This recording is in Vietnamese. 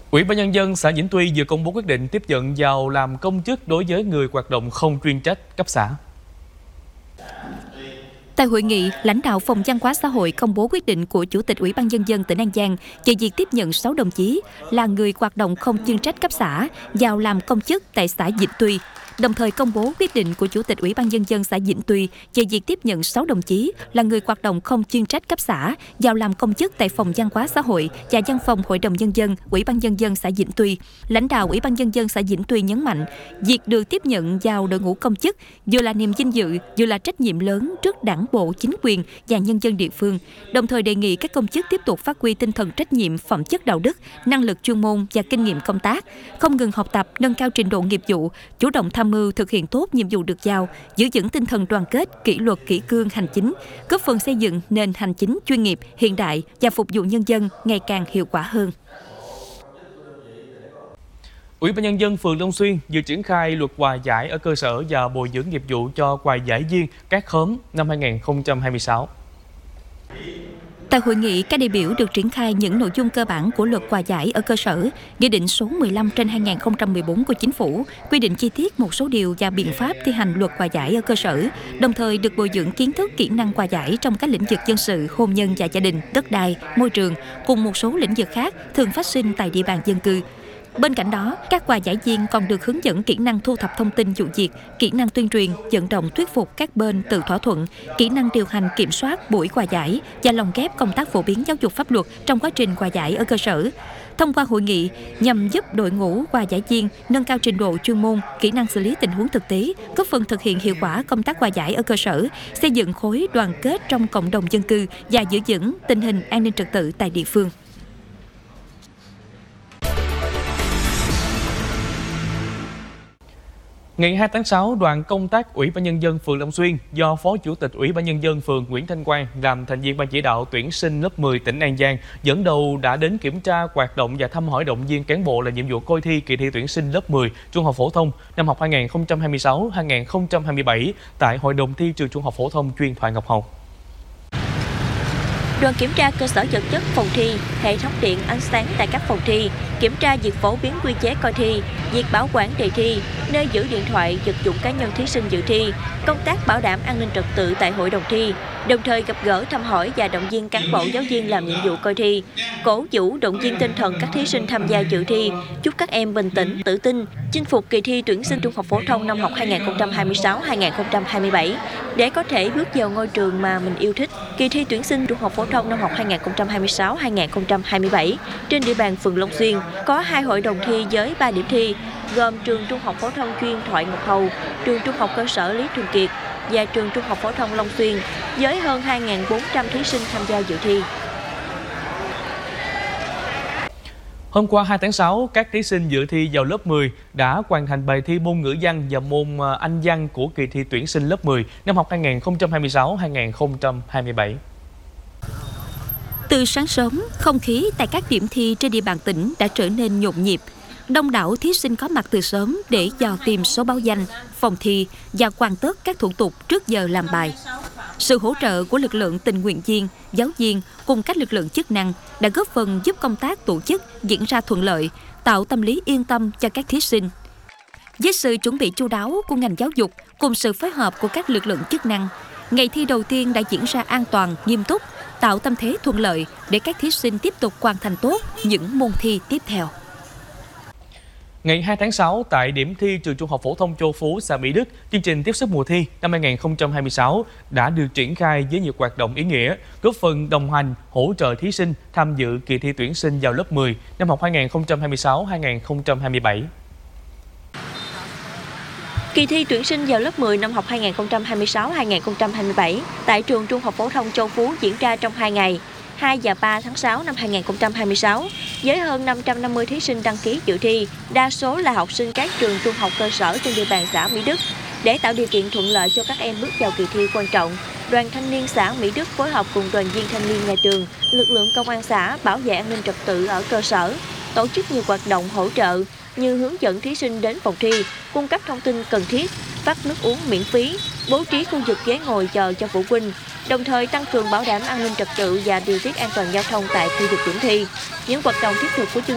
Ủy ban Nhân dân xã Vĩnh Tuy vừa công bố quyết định tiếp nhận vào làm công chức đối với người hoạt động không chuyên trách cấp xã. Tại hội nghị, lãnh đạo Phòng Văn hóa Xã hội công bố quyết định của Chủ tịch Ủy ban Nhân dân tỉnh An Giang về việc tiếp nhận 6 đồng chí là người hoạt động không chuyên trách cấp xã vào làm công chức tại xã Vĩnh Tuy. Đồng thời công bố quyết định của Chủ tịch Ủy ban Nhân dân xã Vĩnh Tuy về việc tiếp nhận 6 đồng chí là người hoạt động không chuyên trách cấp xã vào làm công chức tại Phòng Văn hóa Xã hội và Văn phòng Hội đồng Nhân dân, Ủy ban Nhân dân xã Vĩnh Tuy. Lãnh đạo Ủy ban Nhân dân xã Vĩnh Tuy nhấn mạnh, việc được tiếp nhận vào đội ngũ công chức vừa là niềm vinh dự, vừa là trách nhiệm lớn trước Đảng bộ, chính quyền và nhân dân địa phương. Đồng thời đề nghị các công chức tiếp tục phát huy tinh thần trách nhiệm, phẩm chất đạo đức, năng lực chuyên môn và kinh nghiệm công tác, không ngừng học tập, nâng cao trình độ nghiệp vụ, chủ động tham mưu thực hiện tốt nhiệm vụ được giao, giữ vững tinh thần đoàn kết, kỷ luật kỷ cương hành chính, góp phần xây dựng nền hành chính chuyên nghiệp, hiện đại và phục vụ nhân dân ngày càng hiệu quả hơn. Ủy ban Nhân dân phường Long Xuyên vừa triển khai luật hòa giải ở cơ sở và bồi dưỡng nghiệp vụ cho hòa giải viên các khóm năm 2026. Tại hội nghị, các đại biểu được triển khai những nội dung cơ bản của luật hòa giải ở cơ sở, Nghị định số 15/2014 của Chính phủ, quy định chi tiết một số điều và biện pháp thi hành luật hòa giải ở cơ sở, đồng thời được bồi dưỡng kiến thức kỹ năng hòa giải trong các lĩnh vực dân sự, hôn nhân và gia đình, đất đai, môi trường, cùng một số lĩnh vực khác thường phát sinh tại địa bàn dân cư. Bên cạnh đó, các hòa giải viên còn được hướng dẫn kỹ năng thu thập thông tin vụ việc, kỹ năng tuyên truyền, vận động thuyết phục các bên tự thỏa thuận, kỹ năng điều hành kiểm soát buổi hòa giải và lồng ghép công tác phổ biến giáo dục pháp luật trong quá trình hòa giải ở cơ sở. Thông qua hội nghị, nhằm giúp đội ngũ hòa giải viên nâng cao trình độ chuyên môn, kỹ năng xử lý tình huống thực tế, góp phần thực hiện hiệu quả công tác hòa giải ở cơ sở, xây dựng khối đoàn kết trong cộng đồng dân cư và giữ vững tình hình an ninh trật tự tại địa phương. Ngày 2 tháng 6, đoàn công tác Ủy ban Nhân dân phường Long Xuyên do Phó Chủ tịch Ủy ban Nhân dân phường Nguyễn Thanh Quang làm thành viên ban chỉ đạo tuyển sinh lớp 10 tỉnh An Giang dẫn đầu đã đến kiểm tra hoạt động và thăm hỏi động viên cán bộ là nhiệm vụ coi thi kỳ thi tuyển sinh lớp 10 trung học phổ thông năm học 2026-2027 tại Hội đồng thi trường Trung học phổ thông chuyên Thoại Ngọc Hầu. Đoàn kiểm tra cơ sở vật chất phòng thi, hệ thống điện, ánh sáng tại các phòng thi, kiểm tra việc phổ biến quy chế coi thi, việc bảo quản đề thi, nơi giữ điện thoại, vật dụng cá nhân thí sinh dự thi, công tác bảo đảm an ninh trật tự tại hội đồng thi, đồng thời gặp gỡ thăm hỏi và động viên cán bộ giáo viên làm nhiệm vụ coi thi, cổ vũ động viên tinh thần các thí sinh tham gia dự thi, chúc các em bình tĩnh, tự tin, chinh phục kỳ thi tuyển sinh trung học phổ thông năm học 2026-2027 để có thể bước vào ngôi trường mà mình yêu thích. Kỳ thi tuyển sinh trung học phổ thông năm học 2026-2027 trên địa bàn phường Long Xuyên có 2 hội đồng thi với 3 điểm thi, gồm trường Trung học phổ thông chuyên Thoại Ngọc Hầu, trường Trung học cơ sở Lý Thường Kiệt và trường Trung học phổ thông Long Xuyên với hơn 2.400 thí sinh tham gia dự thi. Hôm qua 2 tháng 6, các thí sinh dự thi vào lớp 10 đã hoàn thành bài thi môn ngữ văn và môn Anh văn của kỳ thi tuyển sinh lớp 10 năm học 2026-2027. Từ sáng sớm, không khí tại các điểm thi trên địa bàn tỉnh đã trở nên nhộn nhịp. Đông đảo thí sinh có mặt từ sớm để dò tìm số báo danh, phòng thi và hoàn tất các thủ tục trước giờ làm bài. Sự hỗ trợ của lực lượng tình nguyện viên, giáo viên cùng các lực lượng chức năng đã góp phần giúp công tác tổ chức diễn ra thuận lợi, tạo tâm lý yên tâm cho các thí sinh. Với sự chuẩn bị chu đáo của ngành giáo dục cùng sự phối hợp của các lực lượng chức năng, ngày thi đầu tiên đã diễn ra an toàn, nghiêm túc, tạo tâm thế thuận lợi để các thí sinh tiếp tục hoàn thành tốt những môn thi tiếp theo. Ngày 2 tháng 6, tại điểm thi trường Trung học phổ thông Châu Phú, xã Mỹ Đức, chương trình tiếp sức mùa thi năm 2026 đã được triển khai với nhiều hoạt động ý nghĩa, góp phần đồng hành, hỗ trợ thí sinh tham dự kỳ thi tuyển sinh vào lớp 10 năm học 2026-2027. Kỳ thi tuyển sinh vào lớp 10 năm học 2026-2027 tại trường Trung học phổ thông Châu Phú diễn ra trong 2 ngày, 2 và 3 tháng 6 năm 2026, với hơn 550 thí sinh đăng ký dự thi, đa số là học sinh các trường trung học cơ sở trên địa bàn xã Mỹ Đức. Để tạo điều kiện thuận lợi cho các em bước vào kỳ thi quan trọng, Đoàn Thanh niên xã Mỹ Đức phối hợp cùng đoàn viên thanh niên nhà trường, lực lượng công an xã bảo vệ an ninh trật tự ở cơ sở, tổ chức nhiều hoạt động hỗ trợ như hướng dẫn thí sinh đến phòng thi, cung cấp thông tin cần thiết, phát nước uống miễn phí, bố trí khu vực ghế ngồi chờ cho phụ huynh, đồng thời tăng cường bảo đảm an ninh trật tự và điều tiết an toàn giao thông tại khu vực điểm thi. Những hoạt động thiết thực của chương